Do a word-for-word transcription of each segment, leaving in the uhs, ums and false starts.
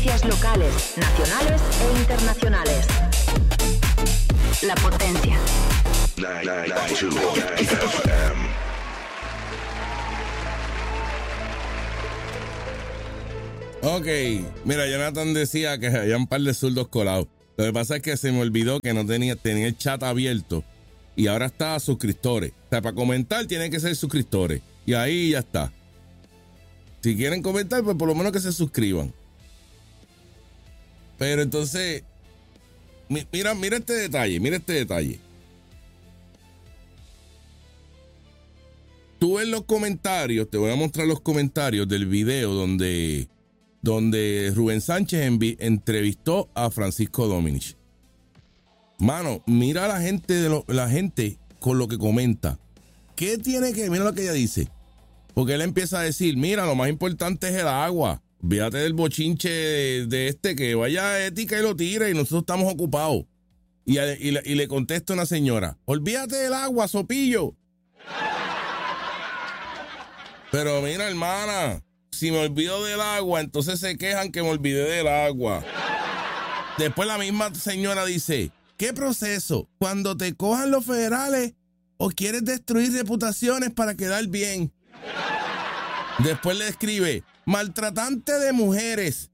noticias locales, nacionales e internacionales. La Potencia. noventa y dos F M. Ok, mira, Jonathan decía que había un par de zurdos colados. Lo que pasa es que se me olvidó que no tenía, tenía el chat abierto y ahora está a suscriptores. O sea, para comentar tienen que ser suscriptores y ahí ya está. Si quieren comentar, pues por lo menos que se suscriban. Pero entonces, mira, mira este detalle, mira este detalle. Tú en los comentarios, te voy a mostrar los comentarios del video donde, donde Rubén Sánchez envi- entrevistó a Francisco Dominich. Mano, mira a la gente, de lo, la gente con lo que comenta. ¿Qué tiene que, mira lo que ella dice? Porque él empieza a decir, mira, lo más importante es el agua. Fíjate del bochinche de, de este que vaya a ética y lo tira y nosotros estamos ocupados. Y, y, y le contesta una señora, olvídate del agua, Sopillo. Pero mira, hermana, si me olvido del agua, entonces se quejan que me olvidé del agua. Después la misma señora dice, ¿qué proceso? ¿Cuando te cojan los federales o quieres destruir reputaciones para quedar bien? Después le escribe, maltratante de mujeres.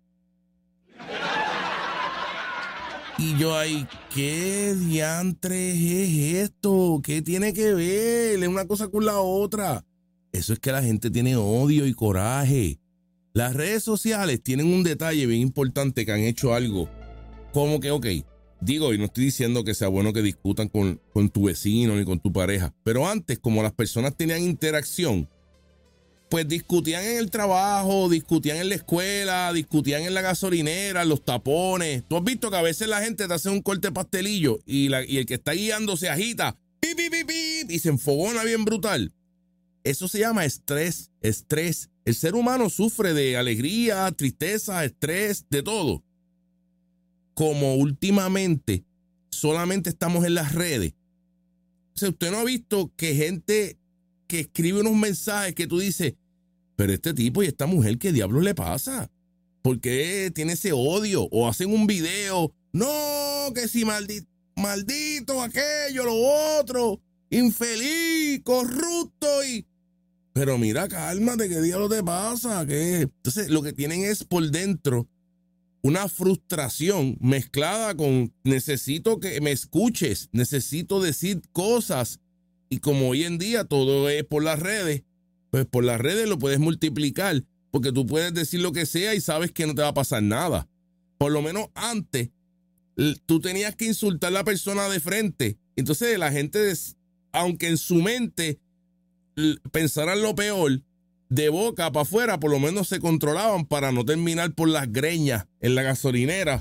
Y yo ahí, ¿qué diantres es esto? ¿Qué tiene que ver? Es una cosa con la otra. Eso es que la gente tiene odio y coraje. Las redes sociales tienen un detalle bien importante que han hecho algo. Como que, ok, digo, y no estoy diciendo que sea bueno que discutan con, con tu vecino ni con tu pareja, pero antes, como las personas tenían interacción, pues discutían en el trabajo, discutían en la escuela, discutían en la gasolinera, los tapones. Tú has visto que a veces la gente te hace un corte pastelillo y, la, y el que está guiando se agita, pip, pip, pip, pip, y se enfogona bien brutal. Eso se llama estrés, estrés. El ser humano sufre de alegría, tristeza, estrés, de todo. Como últimamente solamente estamos en las redes. O sea, usted no ha visto que gente que escribe unos mensajes que tú dices, pero este tipo y esta mujer, ¿qué diablos le pasa? ¿Por qué tiene ese odio? O hacen un video, no, que si maldito, maldito aquello, lo otro, infeliz, corrupto y... Pero mira, cálmate, ¿qué diablos te pasa? ¿Qué? Entonces, lo que tienen es por dentro una frustración mezclada con necesito que me escuches, necesito decir cosas. Y como hoy en día todo es por las redes, pues por las redes lo puedes multiplicar, porque tú puedes decir lo que sea y sabes que no te va a pasar nada. Por lo menos antes, tú tenías que insultar a la persona de frente. Entonces la gente, aunque en su mente pensaran lo peor, de boca para afuera por lo menos se controlaban para no terminar por las greñas en la gasolinera.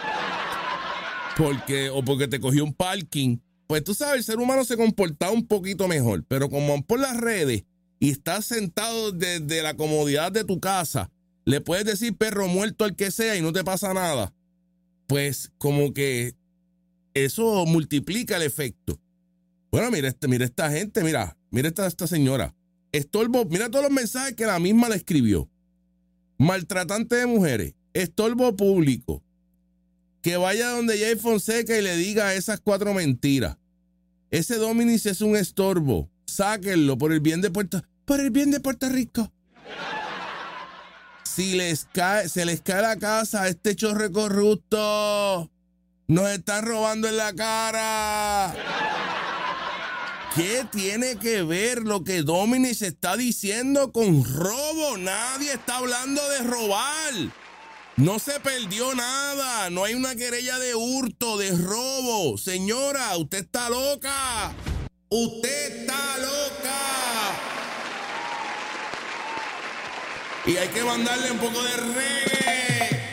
Porque, o porque te cogió un parking. Pues tú sabes, el ser humano se comportaba un poquito mejor, pero como van por las redes y estás sentado desde la comodidad de tu casa, le puedes decir perro muerto al que sea y no te pasa nada. Pues como que eso multiplica el efecto. Bueno, mira, este, mira esta gente, mira, mira esta, esta señora. Estorbo, mira todos los mensajes que la misma le escribió. Maltratante de mujeres, estorbo público. Que vaya donde Jay Fonseca y le diga esas cuatro mentiras. Ese Dominich es un estorbo. Sáquenlo por el bien de Puerto, por el bien de Puerto Rico. Si les cae, se les cae la casa a este chorre corrupto, nos están robando en la cara. ¿Qué tiene que ver lo que Dominich está diciendo con robo? Nadie está hablando de robar. No se perdió nada. No hay una querella de hurto, de robo. Señora, usted está loca. Usted está loca. Y hay que mandarle un poco de reggae.